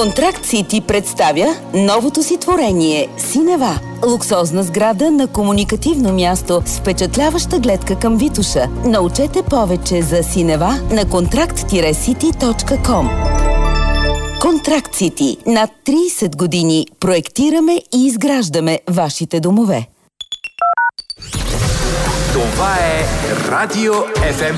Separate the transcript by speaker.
Speaker 1: Контракт Сити представя новото си творение Синева. Луксозна сграда на комуникативно място с впечатляваща гледка към Витоша. Научете повече за Синева на contract-city.com. Контракт Сити. Над 30 години проектираме и изграждаме вашите домове.
Speaker 2: Това е Радио FM